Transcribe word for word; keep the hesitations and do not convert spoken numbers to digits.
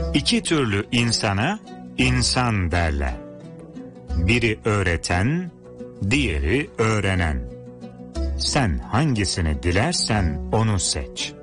İki türlü insana insan derler. Biri öğreten, diğeri öğrenen. Sen hangisini dilersen onu seç.